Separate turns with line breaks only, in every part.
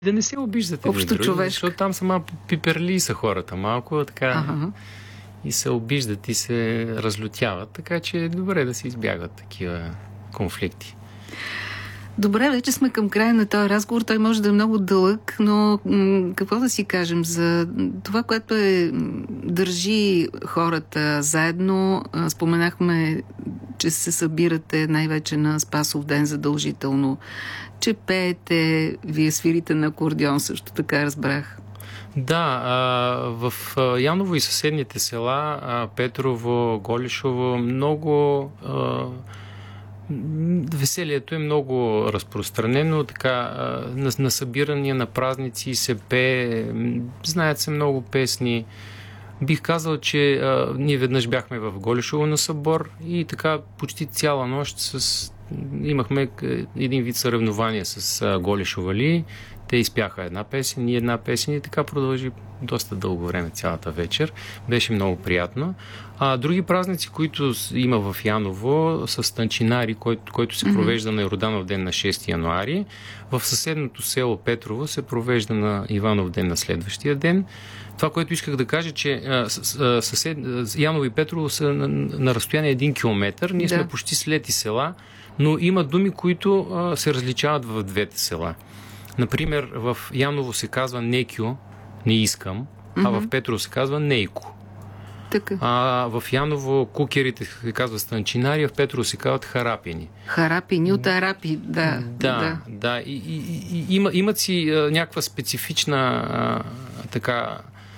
Да не се обиждате
общо
други,
човешка.
защото там са малко пиперли са хората, малко така и се обиждат и се разлютяват, така че е добре да се избягват такива конфликти.
Добре, вече сме към края на този разговор. Той може да е много дълъг, но какво да си кажем за това, което държи хората заедно? Споменахме, че се събирате най-вече на Спасов ден задължително, че пеете, вие свирите на акордеон, също така разбрах.
Да, в Яново и съседните села, Петрово, Голишово, много... веселието е много разпространено, така на събирания, на празници се пее, знаят се много песни. Бих казал, че ние веднъж бяхме в Голишово на събор и така почти цяла нощ имахме един вид съревнование с Голишовали. Те изпяха една песен и една песен и така продължи доста дълго време, цялата вечер. Беше много приятно. Други празници, които има в Яново, са Станчинари, който се провежда на Йорданов ден на 6 януари. В съседното село Петрово се провежда на Иванов ден на следващия ден. Това, което исках да кажа, че Яново и Петрово са на разстояние 1 километър. Ние сме почти слети села, но има думи, които се различават в двете села. Например, в Яново се казва некю, не искам, а в Петрово се казва нейко.
Така.
В Яново кукерите се казват станчинари, а в Петрово се казват харапини.
Харапини от арапи, да.
Да. Имат си някаква специфична така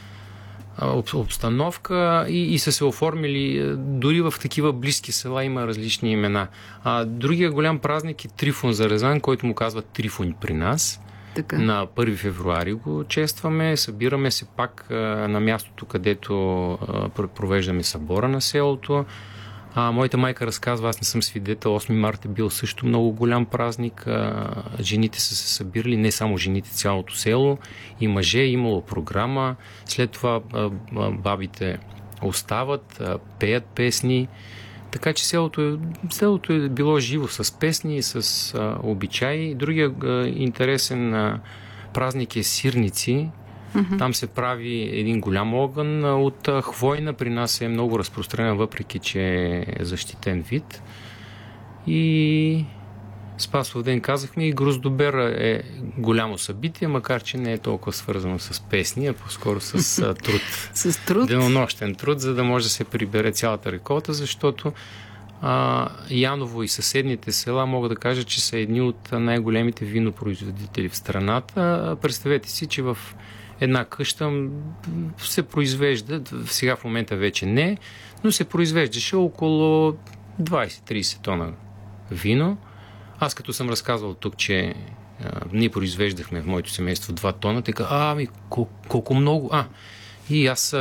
обстановка и са се оформили, дори в такива близки села има различни имена. Другия голям празник е Трифон за Резан, който му казват Трифон при нас.
Така.
На 1 февруари го честваме, събираме се пак на мястото, където провеждаме събора на селото. Моята майка разказва, аз не съм свидетел, 8 марта е бил също много голям празник. Жените са се събирали, не само жените, цялото село. И мъже, имало програма. След това бабите остават, пеят песни. Така че селото е било живо с песни, с обичаи. Другия интересен празник е Сирници. Там се прави един голям огън от хвойна. При нас е много разпространен, въпреки че е защитен вид. И Спасов ден казахме, и Гроздобер е голямо събитие, макар че не е толкова свързано с песни, а по-скоро с труд.
С труд?
Денонощен труд, за да може да се прибере цялата реколта, защото Яново и съседните села мога да кажа, че са едни от най-големите винопроизводители в страната. Представете си, че в една къща се произвежда, сега в момента вече не, но се произвеждаше около 20-30 тона вино. Аз като съм разказвал тук, че ние произвеждахме в моето семейство 2 тона, така, колко много. И аз